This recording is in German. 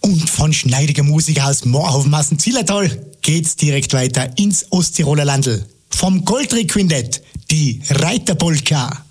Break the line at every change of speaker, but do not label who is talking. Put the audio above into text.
Und von schneidiger Musik aus Moorhofen-Massen-Zillertal geht's direkt weiter ins Osttiroler Landl. Vom Goldrick Quintett, die Reiterpolka.